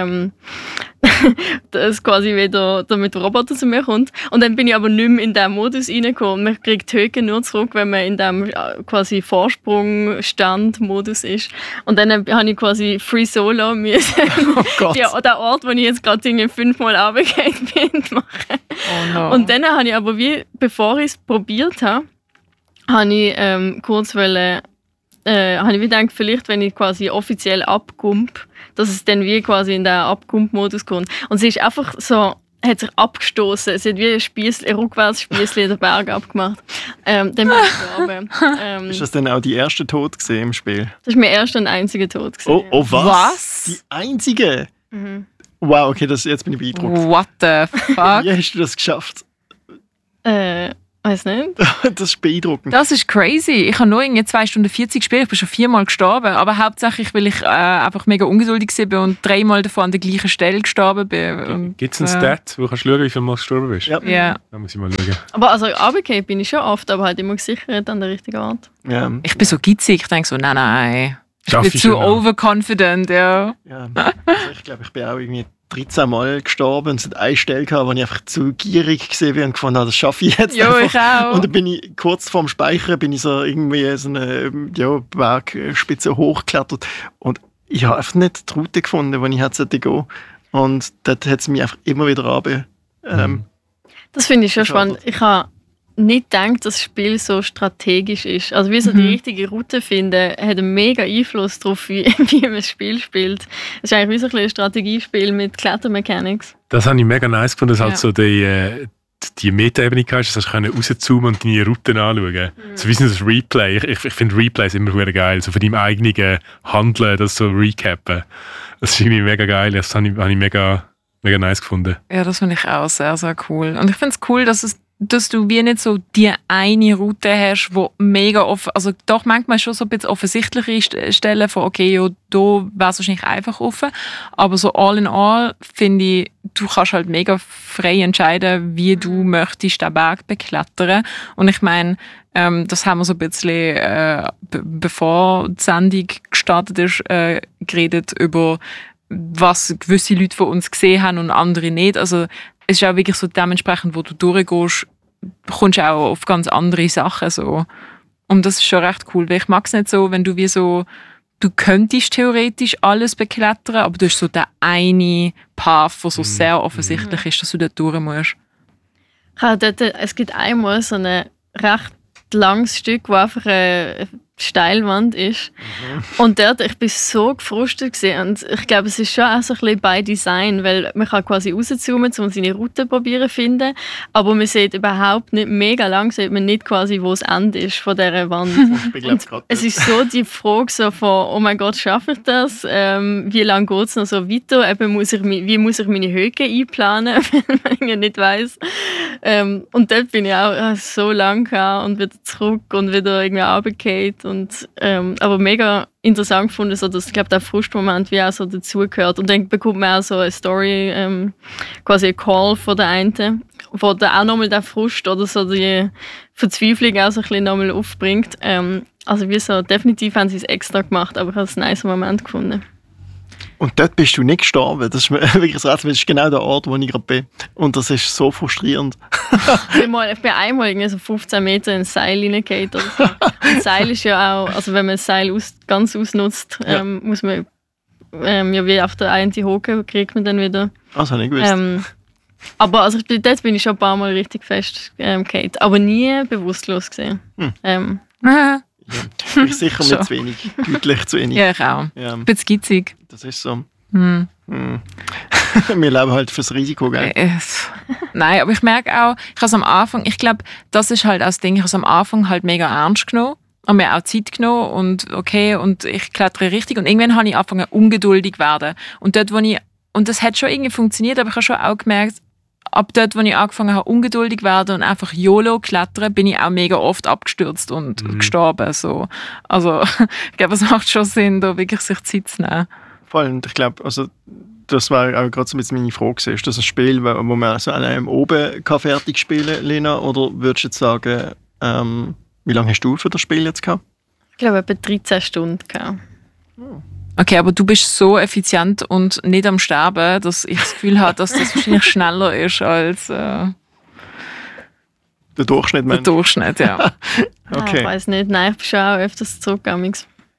das quasi wieder, damit der Roboter zu mir kommt. Und dann bin ich aber nicht mehr in diesen Modus reingekommen. Man kriegt die Höhe nur zurück, wenn man in diesem quasi Vorsprung-Stand-Modus ist. Und dann habe ich quasi Free Solo müssen. Oh Gott. Ja, der Ort, wo ich jetzt gerade 5-mal runtergefallen bin, machen. Oh no. Und dann habe ich aber wie, bevor ich es probiert habe, habe ich habe ich gedacht, vielleicht, wenn ich quasi offiziell abkump, dass es dann wie quasi in den Abkump-Modus kommt. Und sie ist einfach so, hat sich abgestoßen. Sie hat wie ein Rückwärtsspiessli den Berg abgemacht. Dann bin ich gestorben. Ist das denn auch die erste Tod gesehen im Spiel? Das ist mein erster und einziger Tod gewesen. Oh, was? Was? Die einzige? Mhm. Wow, okay, jetzt bin ich beeindruckt. What the fuck? Wie hast du das geschafft? Weiß nicht. Das ist beeindruckend. Das ist crazy. Ich habe nur irgendwie 2 Stunden 40 gespielt. Ich bin schon 4-mal gestorben. Aber hauptsächlich, weil ich einfach mega ungeduldig war und 3-mal davon an der gleichen Stelle gestorben bin. Gibt es einen Stat, wo du kannst schauen, wie viel Mal du gestorben bist? Ja. Ja. Da muss ich mal schauen. Aber also runtergefallen bin ich schon oft, aber halt immer gesichert an der richtigen Art. Ja. Ich bin so gitzig. Ich denke so, nein. Ich Schaff bin ich zu schon noch. overconfident, ja. Ja. Also ich glaube, ich bin auch irgendwie 13 Mal gestorben und es hat eine Stelle gehabt, wo ich einfach zu gierig gesehen bin und gefunden habe, das schaffe ich jetzt Jo, einfach. ich auch. Und dann bin ich kurz vorm Speichern bin ich so irgendwie so eine Bergspitze hochgeklettert und ich habe einfach nicht die Route gefunden, wo ich hätte gehen. Und dort hat es mich einfach immer wieder runter. Das finde ich schon Schade. spannend. Ich habe nicht gedacht, dass das Spiel so strategisch ist. Also wie so die richtige Route finden, hat einen mega Einfluss darauf, wie man das Spiel spielt. Es ist eigentlich wie so ein bisschen ein Strategiespiel mit Klettermechanics. Das habe ich mega nice gefunden, dass Ja. halt so die Meta-Ebene hast, dass du rauszoomen und deine Routen anschauen. So wie das Replay. Ich finde Replays immer sehr geil. So von deinem eigenen Handeln, das so recappen. Das ist irgendwie mega geil. Das habe ich mega nice gefunden. Ja, das finde ich auch sehr, sehr cool. Und ich finde es cool, dass du wie nicht so die eine Route hast, wo mega also doch manchmal schon so ein bisschen offensichtliche Stellen von, okay, ja, da wäre es wahrscheinlich einfach offen. Aber so all in all finde ich, du kannst halt mega frei entscheiden, wie du möchtest den Berg beklettern. Und ich meine, das haben wir so ein bisschen, bevor die Sendung gestartet ist, geredet über was gewisse Leute von uns gesehen haben und andere nicht. Also es ist auch wirklich so dementsprechend, wo du durchgehst, kommst du auch auf ganz andere Sachen. So. Und das ist schon recht cool, weil ich mag es nicht so, wenn du wie so, du könntest theoretisch alles beklettern, aber du hast so den einen Path, der so sehr offensichtlich ist, dass du dort durch musst. Es gibt einmal so ein recht langes Stück, wo einfach eine Steilwand ist. Und dort, ich bin so gefrustet gewesen. Und ich glaube, es ist schon auch so ein bisschen by Design, weil man kann quasi rauszoomen, um seine Route probieren zu finden, aber man sieht überhaupt nicht, mega lang sieht man nicht quasi, wo das Ende ist von dieser Wand. Ich bin, glaub, grad Es ist so die Frage so von, oh mein Gott, schaffe ich das? Wie lange geht es noch so weiter? Eben wie muss ich meine Höhe einplanen, wenn man nicht weiss. Und dort bin ich auch so lang gegangen und wieder zurück und wieder irgendwie runtergefallen. Aber mega interessant gefunden, so, dass ich glaube, der Frustmoment wie auch so dazugehört. Und dann bekommt man auch so eine Story, quasi ein Call von der einen, wo dann auch nochmal der Frust oder so die Verzweiflung auch so ein bisschen nochmal aufbringt. Also wie so, definitiv haben sie es extra gemacht, aber ich habe es einen nice Moment gefunden. Und dort bist du nicht gestorben. Das ist mir wirklich das Rätsel. Das ist genau der Ort, wo ich gerade bin. Und das ist so frustrierend. Ich bin einmal irgendwie so 15 Meter ins Seil reingefallen. Oder so. Und Seil ist ja auch, also wenn man das Seil ganz ausnutzt, muss man ja wie auf der einen hocken, kriegt man dann wieder. Das habe ich gewusst. Aber also dort bin ich schon ein paar Mal richtig fest gefallen. Aber nie bewusstlos gesehen. Ich sicher nicht zu wenig. Deutlich zu wenig. Ja, ich auch. Ja, Ein bisschen gitzig. das ist so. Wir leben halt fürs Risiko, gell? Nein, aber ich merke auch, ich habe es am Anfang, ich glaube, das ist halt auch das Ding, ich habe es am Anfang halt mega ernst genommen, habe mir auch Zeit genommen und okay, und ich klettere richtig und irgendwann habe ich angefangen ungeduldig werden. Und dort, und das hat schon irgendwie funktioniert, aber ich habe schon auch gemerkt, ab dort, wo ich angefangen habe, ungeduldig werden und einfach YOLO klettern, bin ich auch mega oft abgestürzt und gestorben. So. Also ich glaube, es macht schon Sinn, da wirklich sich Zeit zu nehmen. Vor allem, ich glaube, also, das war auch gerade so meine Frage. Ist das ein Spiel, wo man so allein oben kann fertig spielen kann, Lena? Oder würdest du jetzt sagen, wie lange hast du für das Spiel jetzt gehabt? Ich glaube, etwa 13 Stunden gehabt. Okay, aber du bist so effizient und nicht am Sterben, dass ich das Gefühl habe, dass das wahrscheinlich schneller ist als Der Durchschnitt, der Durchschnitt, ja. Okay. Ich weiß nicht, nein, ich bin schon auch öfters zurückgegangen.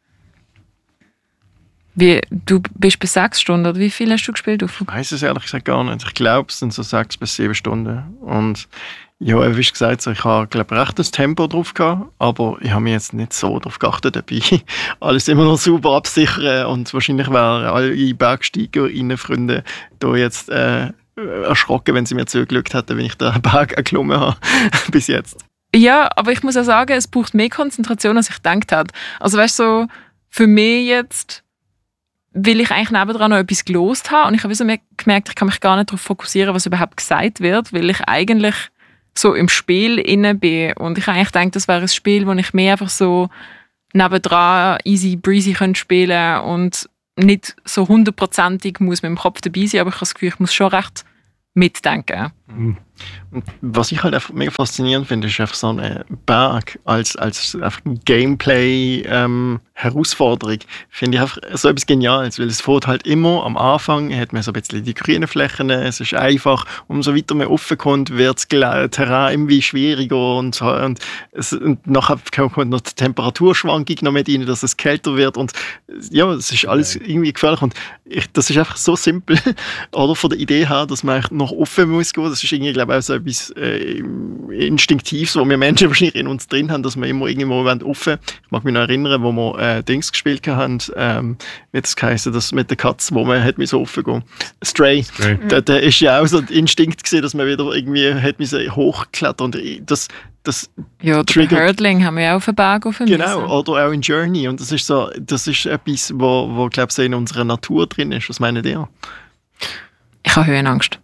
Du bist bei 6 Stunden, oder wie viel hast du gespielt? Ich weiss es ehrlich gesagt gar nicht. Ich glaube, es sind so 6 bis 7 Stunden. Und ja, wie gesagt, so, ich habe glaube recht das Tempo drauf gehabt, aber ich habe mich jetzt nicht so darauf geachtet, dabei alles immer noch sauber absichern. Und wahrscheinlich wären alle BergsteigerInnen Freunde da jetzt erschrocken, wenn sie mir zugeschaut hätten, wenn ich den Berg erklommen habe bis jetzt. Ja, aber ich muss auch sagen, es braucht mehr Konzentration, als ich gedacht habe. Also weißt du, so, für mich jetzt, weil ich eigentlich nebendran noch etwas gelost habe und ich habe so gemerkt, ich kann mich gar nicht darauf fokussieren, was überhaupt gesagt wird, weil ich eigentlich so im Spiel inne bin. Und ich habe eigentlich gedacht, das wäre ein Spiel, wo ich mehr einfach so nebendran easy breezy spielen könnte und nicht so 100%ig muss mit dem Kopf dabei sein, aber ich habe das Gefühl, ich muss schon recht mitdenken. Und was ich halt einfach mega faszinierend finde, ist einfach so ein Berg als einfach Gameplay-Herausforderung. Finde ich einfach so etwas Geniales, weil es fährt halt immer am Anfang, hat man so ein bisschen die grünen Flächen, es ist einfach, umso weiter man raufkommt, wird das Terrain irgendwie schwieriger und nachher kommt noch die Temperaturschwankung noch mit rein, dass es kälter wird und ja, es ist alles irgendwie gefährlich und das ist einfach so simpel, oder von der Idee her, dass man noch offen muss gehen, das ist irgendwie, glaube ich, auch so etwas Instinktives, wo wir Menschen wahrscheinlich in uns drin haben, dass wir immer irgendwo offen. Ich mag mich noch erinnern, wo wir Dings gespielt haben, wie das geheißen, das mit der Katze, wo man hat so offen gehen. Stray. Da ist ja auch so ein Instinkt gewesen, dass man wieder irgendwie hat hochklettern und das ja, der Hurdling haben wir ja auf den Berg auf Genau, oder auch in Journey und das ist etwas, wo glaube ich, so in unserer Natur drin ist. Was meint ihr? Ich habe Höhenangst.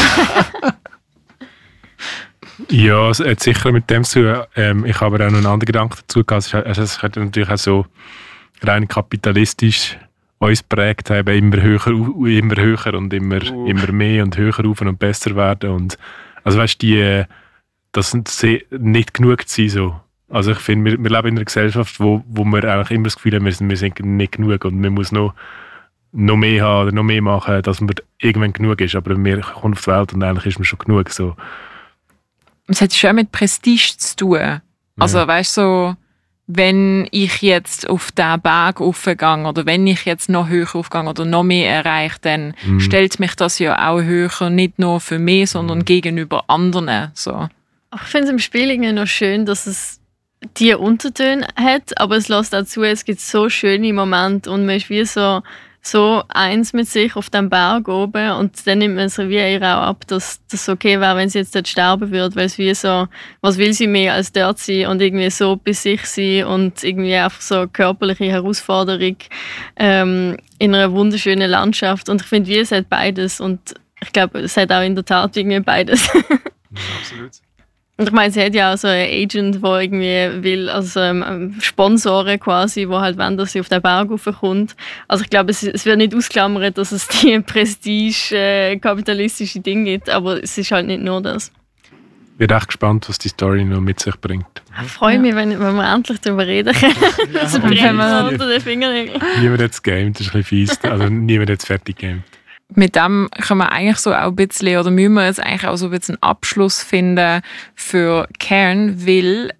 Ja, es hat sicher mit dem zu tun. Ich habe aber auch noch einen anderen Gedanken dazu gehabt. Es hat natürlich auch so rein kapitalistisch uns prägt, eben immer höher und immer mehr und höher rauf und besser werden. Und, also weißt du, das nicht genug zu sein. So. Also ich finde, wir leben in einer Gesellschaft, wo wir eigentlich immer das Gefühl haben, wir sind nicht genug und man muss noch mehr haben oder noch mehr machen, dass man irgendwann genug ist. Aber wir kommen auf die Welt und eigentlich ist man schon genug. So. Es hat schon mit Prestige zu tun. Also weißt du, so, wenn ich jetzt auf diesen Berg aufgehe oder wenn ich jetzt noch höher aufgehe oder noch mehr erreiche, dann stellt mich das ja auch höher, nicht nur für mich, sondern gegenüber anderen. So. Ich finde es im Spiel irgendwie noch schön, dass es die Untertöne hat, aber es lässt dazu, es gibt so schöne Momente und man ist wie so eins mit sich auf dem Berg oben und dann nimmt man es wie ihr auch ab, dass das okay wäre, wenn sie jetzt dort sterben würde, weil es wie so, was will sie mehr als dort sein und irgendwie so bei sich sein und irgendwie einfach so körperliche Herausforderung in einer wunderschönen Landschaft und ich finde, wie es hat beides und ich glaube, es hat auch in der Tat irgendwie beides. Ja, absolut. Und ich meine, sie hat ja auch so einen Agent, der irgendwie will, also Sponsoren quasi, die halt wollen, dass sie auf den Berg raufkommt. Also ich glaube, es wird nicht ausklammert, dass es die prestige-kapitalistische Dinge gibt, aber es ist halt nicht nur das. Ich bin echt gespannt, was die Story noch mit sich bringt. Ich freue mich, wenn wir endlich darüber reden können. Das brennt mir unter den Fingernägeln. Niemand hat es gamed, das ist ein bisschen fies. Also niemand hat es fertig gamed. Mit dem können wir eigentlich so auch ein bisschen, oder müssen wir jetzt eigentlich auch so ein bisschen einen Abschluss finden für Cairn, weil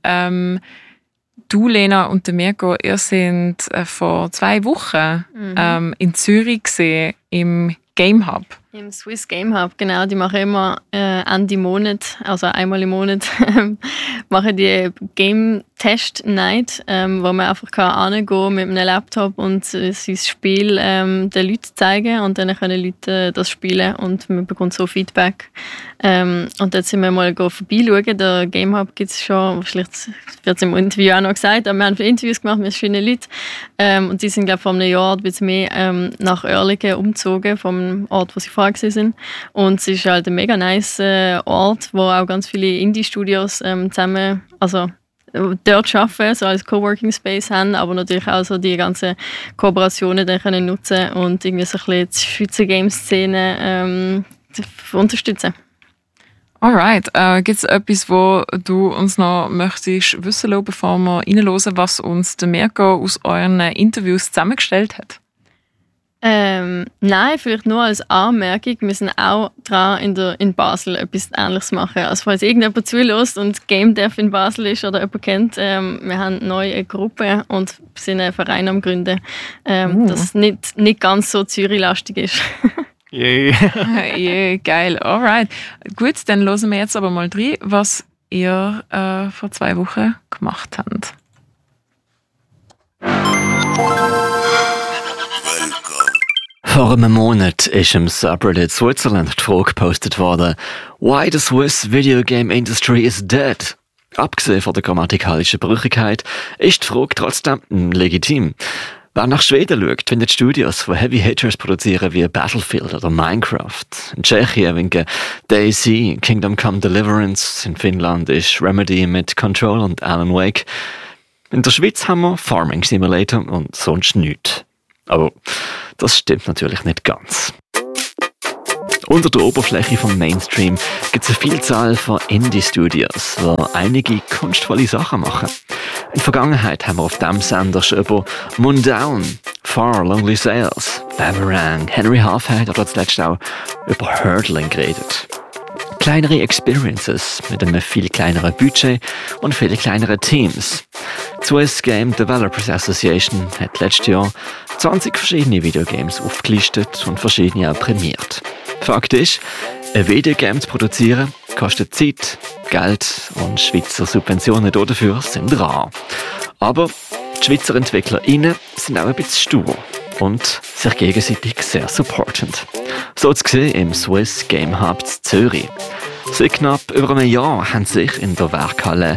du, Lena, und der Mirko, ihr sind vor 2 Wochen in Zürich gesehen, im Game Hub. Im Swiss Game Hub, genau. Die machen immer Ende Monat, also einmal im Monat, machen die Game Test Night, wo man einfach hingehen kann mit einem Laptop und sein Spiel den Leuten zeigen und dann können Leute das spielen und man bekommt so Feedback. Und jetzt sind wir mal vorbeischauen. Der Game Hub gibt es schon, vielleicht wird es im Interview auch noch gesagt, aber wir haben Interviews gemacht mit verschiedenen Leuten und die sind, glaube ich, vor einem Jahr ein bisschen mehr nach Oerlikon umgezogen, vom Ort, wo sie vorher waren. Und es ist halt ein mega nice Ort, wo auch ganz viele Indie-Studios zusammen, also dort arbeiten, so als Coworking Space haben, aber natürlich auch so die ganzen Kooperationen dann können nutzen und irgendwie so ein bisschen die Schweizer Game-Szene unterstützen. Alright, gibt es etwas, wo du uns noch möchtest wissen lassen, bevor wir reinhören, was uns der Mirko aus euren Interviews zusammengestellt hat? Nein, vielleicht nur als Anmerkung, wir sind auch dran, in Basel etwas Ähnliches machen. Also falls irgendjemand zulässt und Game Dev in Basel ist oder jemand kennt, wir haben neu eine Gruppe und sind einen Verein am Gründen, das nicht ganz so Zürich-lastig ist. Yeah, geil, alright. Gut, dann hören wir jetzt aber mal rein, was ihr vor 2 Wochen gemacht habt. Vor einem Monat ist im Subreddit Switzerland die Frage gepostet worden, «Why the Swiss video game industry is dead?» Abgesehen von der grammatikalischen Brüchigkeit ist die Frage trotzdem legitim. Wer nach Schweden schaut, findet Studios, die Heavy Hitters produzieren wie Battlefield oder Minecraft. In Tschechien winken DayZ, Kingdom Come Deliverance. In Finnland ist Remedy mit Control und Alan Wake. In der Schweiz haben wir Farming Simulator und sonst nichts. Aber das stimmt natürlich nicht ganz. Unter der Oberfläche vom Mainstream gibt es eine Vielzahl von Indie-Studios, die einige kunstvolle Sachen machen. In der Vergangenheit haben wir auf diesem Sender schon über Moondown, Far Lonely Sails, Boomerang, Henry Halfhead oder zuletzt auch über Hurdling geredet. Kleinere Experiences mit einem viel kleineren Budget und viel kleineren Teams. Die Swiss Game Developers Association hat letztes Jahr 20 verschiedene Videogames aufgelistet und verschiedene auch prämiert. Fakt ist, ein Videogame zu produzieren kostet Zeit, Geld und Schweizer Subventionen dafür sind rar. Aber die Schweizer EntwicklerInnen sind auch ein bisschen stur und sich gegenseitig sehr supportend. So zu sehen im Swiss Game Hub in Zürich. Seit knapp über einem Jahr haben sich in der Werkhalle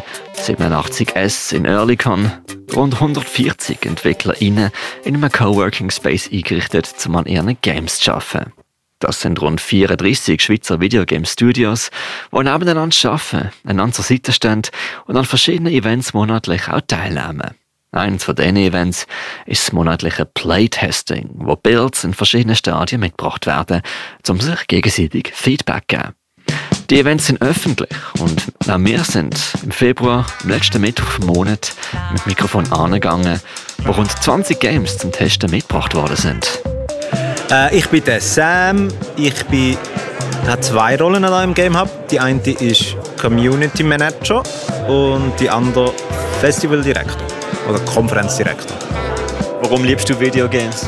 87S in Oerlikon rund 140 EntwicklerInnen in einem Coworking Space eingerichtet, um an ihren Games zu arbeiten. Das sind rund 34 Schweizer Videogame-Studios, die nebeneinander arbeiten, einander zur Seite stehen und an verschiedenen Events monatlich auch teilnehmen. Eines von diesen Events ist das monatliche Playtesting, wo Builds in verschiedenen Stadien mitgebracht werden, um sich gegenseitig Feedback zu geben. Die Events sind öffentlich und auch wir sind im Februar, am letzten Mittwoch vom Monat, mit Mikrofon angegangen, wo rund 20 Games zum Testen mitgebracht worden sind. Ich bin der Sam. Ich habe 2 Rollen da im Game Hub. Die eine ist Community Manager und die andere Festival Director oder Konferenzdirektor. Warum liebst du Videogames?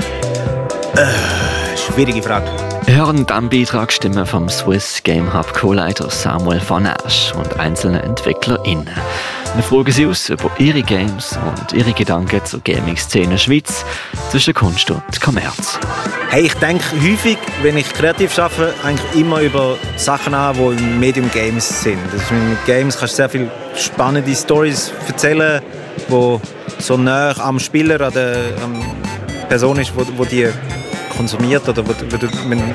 Schwierige Frage. Wir hören in diesem Beitrag Stimmen vom Swiss Game Hub Co-Leiter Samuel van Asch und einzelnen EntwicklerInnen. Wir fragen sie aus über ihre Games und ihre Gedanken zur Gaming-Szene Schweiz zwischen Kunst und Kommerz. Hey, ich denke häufig, wenn ich kreativ arbeite, eigentlich immer über Sachen an, die im Medium Games sind. Also mit Games kannst du sehr viele spannende Storys erzählen, die so nah am Spieler, an der Person ist, wo die konsumiert oder wo du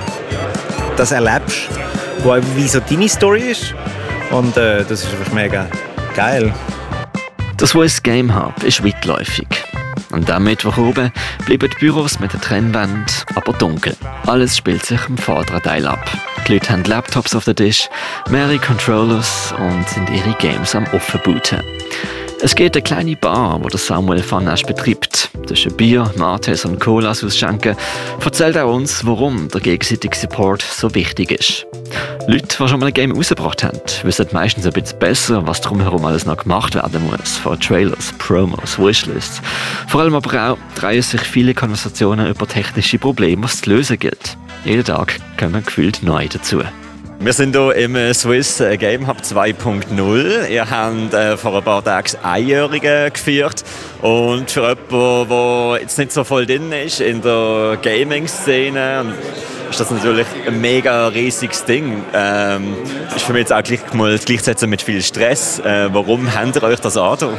das erlebst, wo wie so deine Story ist. Und das ist einfach mega geil. Der Swiss Game Hub ist weitläufig. Und am Mittwoch oben bleiben die Büros mit der Trennwand aber dunkel. Alles spielt sich im vorderen Teil ab. Die Leute haben Laptops auf dem Tisch, mehrere Controllers und sind ihre Games am Offenbooten. Es geht eine kleine Bar, die Samuel van Asch betreibt. Zwischen Bier, Mates und Colas ausschenken, erzählt auch uns, warum der gegenseitige Support so wichtig ist. Leute, die schon mal ein Game rausgebracht haben, wissen meistens ein bisschen besser, was drumherum alles noch gemacht werden muss. Von Trailers, Promos, Wishlists. Vor allem aber auch drehen sich viele Konversationen über technische Probleme, was zu lösen gilt. Jeden Tag kommen gefühlt neu dazu. Wir sind hier im Swiss Game Hub 2.0. Ihr habt vor ein paar Tagen das Einjährige gefeiert. Und für jemanden, der jetzt nicht so voll drin ist in der Gaming-Szene, ist das natürlich ein mega riesiges Ding. Ist für mich jetzt auch gleichzeitig mit viel Stress. Warum habt ihr euch das angetan?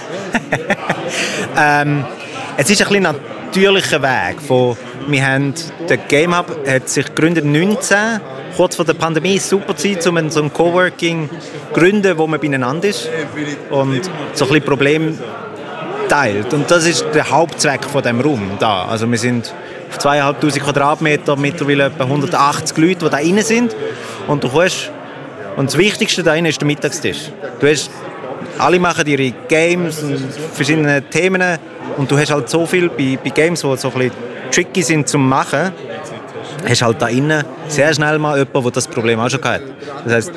Es ist ein bisschen natürlicher Weg. Der Game Hub hat sich gegründet 2019, kurz vor der Pandemie. Super Zeit, um so ein Coworking zu gründen, wo man beieinander ist und so ein bisschen Probleme teilt. Und das ist der Hauptzweck von diesem Raum da. Also wir sind auf 2500 Quadratmeter, mittlerweile etwa 180 Leute, die da rein sind. Und das Wichtigste da ist der Mittagstisch. Alle machen ihre Games und verschiedene Themen und du hast halt so viel bei Games, die so ein bisschen tricky sind zum Machen, hast halt da innen sehr schnell mal jemanden, der das Problem auch schon hat. Das heisst,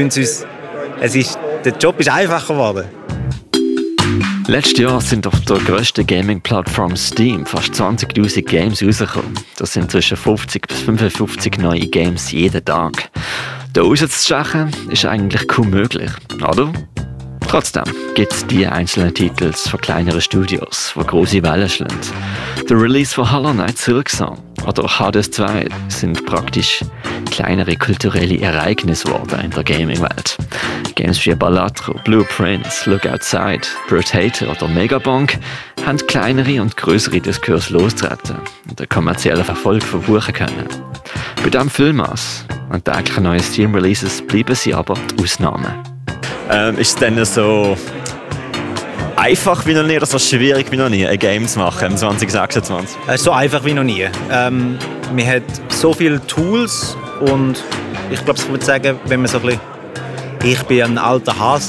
der Job ist einfacher geworden. Letztes Jahr sind auf der grössten Gaming-Plattform Steam fast 20'000 Games rausgekommen. Das sind zwischen 50 bis 55 neue Games jeden Tag. Da rauszustechen ist eigentlich kaum möglich, oder? Trotzdem gibt es die einzelnen Titel von kleineren Studios, die grosse Wellen schlagen. Der Release von Hollow Knight Silksong oder Hades 2 sind praktisch kleinere kulturelle Ereignisse geworden in der Gaming-Welt. Games wie Balatro, Blueprints, Look Outside, Brotator oder Megabonk haben kleinere und größere Diskurse losgetreten und den kommerziellen Erfolg verbuchen können. Bei diesem Filmmaß und täglich neuen Steam-Releases bleiben sie aber die Ausnahmen. Ist es dann so einfach wie noch nie oder so schwierig wie noch nie, ein Game zu machen im 2026? So einfach wie noch nie. Man hat so viele Tools und ich glaube, ich würde sagen, wenn man so ein bisschen, ich bin ein alter Hase,